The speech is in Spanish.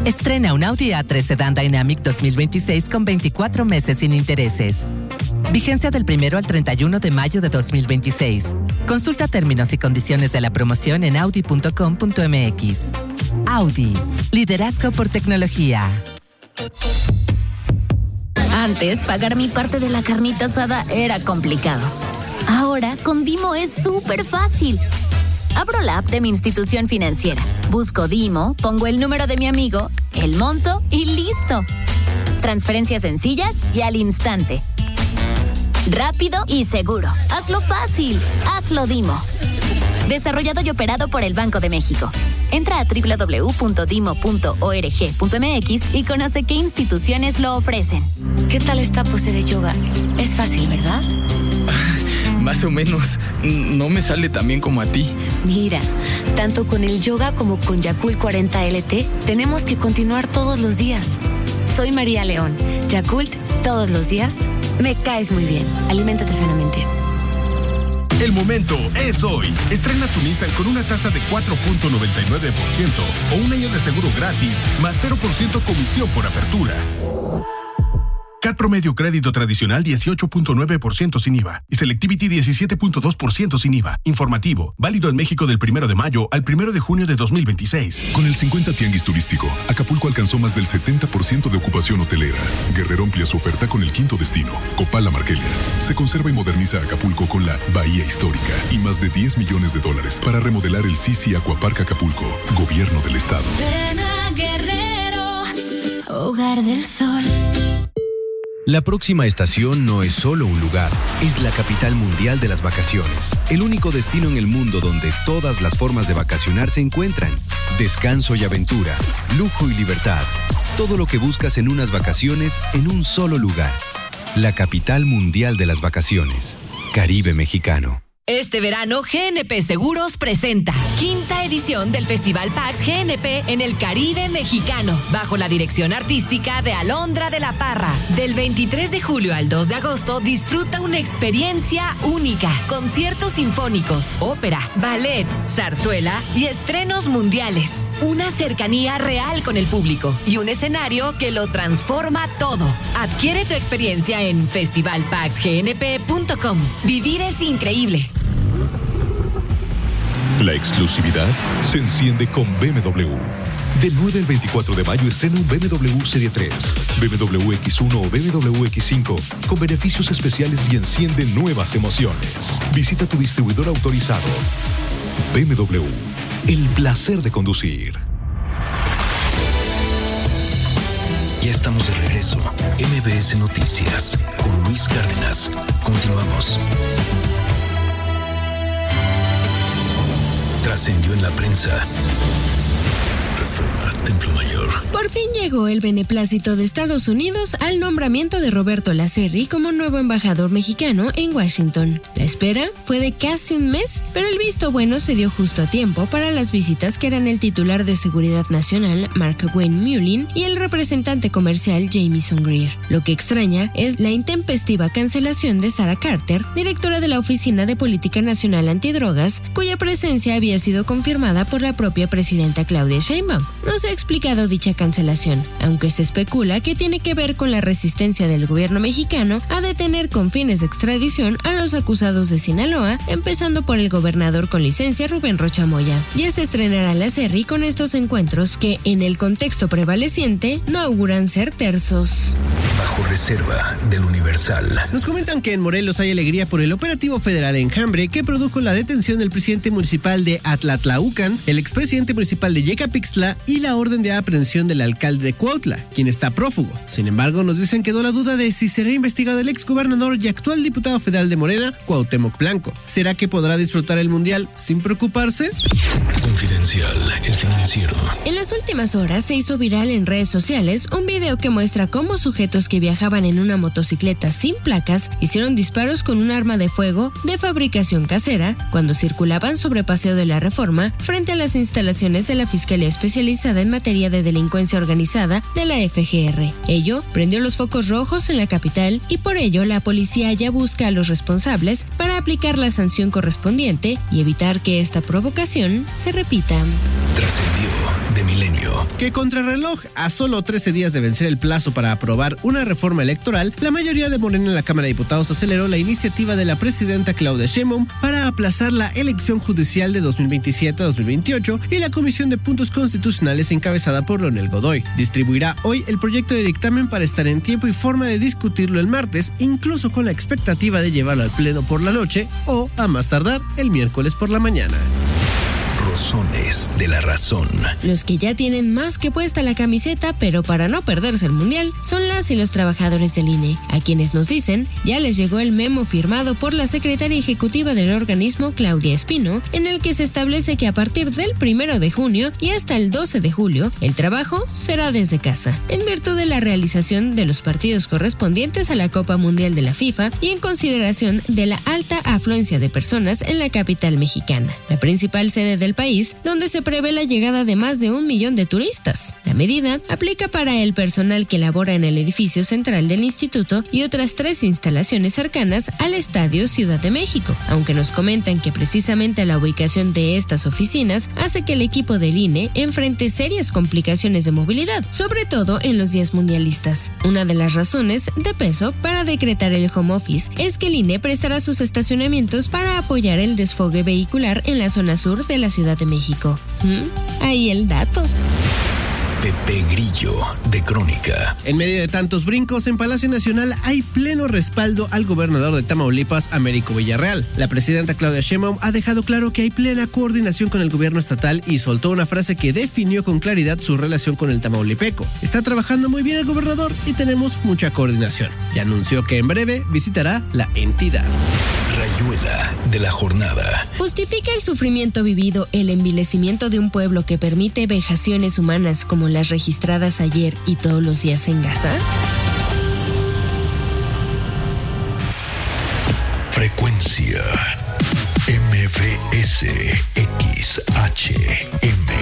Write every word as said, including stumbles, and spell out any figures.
Estrena un Audi A tres Sedan Dynamic dos mil veintiséis con veinticuatro meses sin intereses. Vigencia del primero al treinta y uno de mayo de dos mil veintiséis. Consulta términos y condiciones de la promoción en audi punto com punto m x. Audi, liderazgo por tecnología. Antes, pagar mi parte de la carnita asada era complicado. Ahora, con Dimo es súper fácil. Abro la app de mi institución financiera, busco Dimo, pongo el número de mi amigo, el monto y listo. Transferencias sencillas y al instante. Rápido y seguro. Hazlo fácil. Hazlo Dimo. Desarrollado y operado por el Banco de México. Entra a doble u doble u doble u punto dimo punto org punto m x y conoce qué instituciones lo ofrecen. ¿Qué tal esta pose de yoga? Es fácil, ¿verdad? Más o menos. No me sale tan bien como a ti. Mira, tanto con el yoga como con Yakult cuarenta L T, tenemos que continuar todos los días. Soy María León. Yakult, todos los días. Me caes muy bien. Aliméntate sanamente. El momento es hoy. Estrena tu Nissan con una tasa de cuatro punto noventa y nueve por ciento o un año de seguro gratis más cero por ciento comisión por apertura. C A T promedio crédito tradicional dieciocho punto nueve por ciento sin I V A y Selectivity diecisiete punto dos por ciento sin I V A. Informativo, válido en México del primero de mayo al primero de junio de dos mil veintiséis. Con el cincuenta Tianguis Turístico, Acapulco alcanzó más del setenta por ciento de ocupación hotelera. Guerrero amplia su oferta con el quinto destino, Copala Marquelia. Se conserva y moderniza Acapulco con la Bahía Histórica y más de diez millones de dólares para remodelar el Sisi Aquapark Acapulco, Gobierno del Estado. Ven a Guerrero, hogar del sol. La próxima estación no es solo un lugar, es la capital mundial de las vacaciones. El único destino en el mundo donde todas las formas de vacacionar se encuentran. Descanso y aventura, lujo y libertad. Todo lo que buscas en unas vacaciones en un solo lugar. La capital mundial de las vacaciones. Caribe mexicano. Este verano, G N P Seguros presenta quinta edición del Festival PAX G N P en el Caribe mexicano, bajo la dirección artística de Alondra de la Parra. Del veintitrés de julio al dos de agosto, disfruta una experiencia única. Conciertos sinfónicos, ópera, ballet, zarzuela y estrenos mundiales. Una cercanía real con el público y un escenario que lo transforma todo. Adquiere tu experiencia en festival pax g n p punto com. Vivir es increíble. La exclusividad se enciende con B M W. Del nueve al veinticuatro de mayo estrena un B M W Serie tres, B M W X uno o B M W X cinco con beneficios especiales y enciende nuevas emociones. Visita tu distribuidor autorizado. B M W, el placer de conducir. Ya estamos de regreso. M B S Noticias con Luis Cárdenas. Continuamos. Trascendió en la prensa. Reforma, Templo Mayor. Por fin llegó el beneplácito de Estados Unidos al nombramiento de Roberto Lacerri como nuevo embajador mexicano en Washington. La espera fue de casi un mes, pero el visto bueno se dio justo a tiempo para las visitas que eran el titular de Seguridad Nacional, Mark Wayne Mullin, y el representante comercial, Jamieson Greer. Lo que extraña es la intempestiva cancelación de Sarah Carter, directora de la Oficina de Política Nacional Antidrogas, cuya presencia había sido confirmada por la propia presidenta Claudia Sheinbaum. No se ha explicado dicha cancelación, aunque se especula que tiene que ver con la resistencia del gobierno mexicano a detener con fines de extradición a los acusados de Sinaloa, empezando por el gobernador con licencia Rubén Rocha Moya. Ya se estrenará Lacerri con estos encuentros que, en el contexto prevaleciente, no auguran ser tersos. Bajo reserva del Universal. Nos comentan que en Morelos hay alegría por el operativo federal Enjambre que produjo la detención del presidente municipal de Atlatlaucan, el expresidente municipal de Yecapixtla y la orden de aprehensión del alcalde de Cuautla, quien está prófugo. Sin embargo, nos dicen que quedó la duda de si será investigado el exgobernador y actual diputado federal de Morena, Cuauhtémoc Blanco. ¿Será que podrá disfrutar el mundial sin preocuparse? Confidencial, el financiero. En las últimas horas se hizo viral en redes sociales un video que muestra cómo sujetos que viajaban en una motocicleta sin placas hicieron disparos con un arma de fuego de fabricación casera cuando circulaban sobre Paseo de la Reforma frente a las instalaciones de la Fiscalía Especializada en Materia de Delincuencia Organizada de la F G R. Ello prendió los focos rojos en la capital y por ello la policía ya busca a los responsables para aplicar la sanción correspondiente y evitar que esta provocación se repita. Trascendió de Milenio. junio. Que contrarreloj, a solo trece días de vencer el plazo para aprobar una reforma electoral, la mayoría de Morena en la Cámara de Diputados aceleró la iniciativa de la presidenta Claudia Sheinbaum para aplazar la elección judicial de dos mil veintisiete a dos mil veintiocho y la Comisión de Puntos Constitucionales encabezada por Leonel Godoy. Distribuirá hoy el proyecto de dictamen para estar en tiempo y forma de discutirlo el martes, incluso con la expectativa de llevarlo al pleno por la noche o, a más tardar, el miércoles por la mañana. Rosones de la razón. Los que ya tienen más que puesta la camiseta, pero para no perderse el mundial, son las y los trabajadores del I N E, a quienes nos dicen ya les llegó el memo firmado por la secretaria ejecutiva del organismo, Claudia Espino, en el que se establece que a partir del primero de junio y hasta el doce de julio, el trabajo será desde casa, en virtud de la realización de los partidos correspondientes a la Copa Mundial de la FIFA y en consideración de la alta afluencia de personas en la capital mexicana, la principal sede del país, donde se prevé la llegada de más de un millón de turistas. La medida aplica para el personal que labora en el edificio central del instituto y otras tres instalaciones cercanas al Estadio Ciudad de México, aunque nos comentan que precisamente la ubicación de estas oficinas hace que el equipo del I N E enfrente serias complicaciones de movilidad, sobre todo en los días mundialistas. Una de las razones de peso para decretar el home office es que el I N E prestará sus estacionamientos para apoyar el desfogue vehicular en la zona sur de la Ciudad de México. ¿Mm? Ahí el dato. Pepe Grillo, de Crónica. En medio de tantos brincos, en Palacio Nacional hay pleno respaldo al gobernador de Tamaulipas, Américo Villarreal. La presidenta Claudia Sheinbaum ha dejado claro que hay plena coordinación con el gobierno estatal y soltó una frase que definió con claridad su relación con el tamaulipeco. Está trabajando muy bien el gobernador y tenemos mucha coordinación. Y anunció que en breve visitará la entidad. Rayuela de la jornada. ¿Justifica el sufrimiento vivido el envilecimiento de un pueblo que permite vejaciones humanas como las registradas ayer y todos los días en Gaza? Frecuencia M B S X H M.